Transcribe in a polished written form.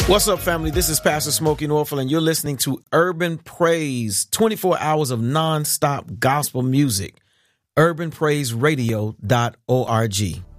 What's up, family? This is Pastor Smokey Norfolk, and you're listening to Urban Praise, 24 hours of nonstop gospel music. UrbanPraiseRadio.org.